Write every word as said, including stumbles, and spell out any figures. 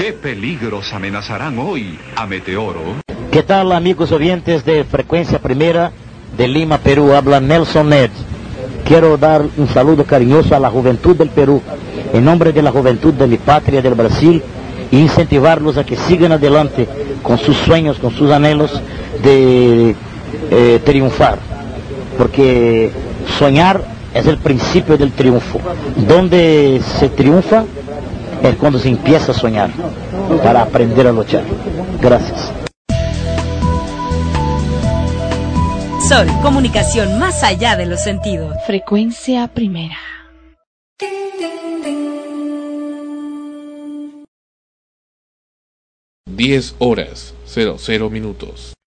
¿Qué peligros amenazarán hoy a Meteoro? ¿Qué tal, amigos oyentes de Frecuencia Primera de Lima, Perú? Habla Nelson Ned. Quiero dar un saludo cariñoso a la juventud del Perú, en nombre de la juventud de mi patria, del Brasil, e incentivarlos a que sigan adelante con sus sueños, con sus anhelos de eh, triunfar, porque soñar es el principio del triunfo. Donde se triunfa es cuando se empieza a soñar, para aprender a luchar. Gracias. Sol, comunicación más allá de los sentidos. Frecuencia Primera. diez horas, cero cero minutos.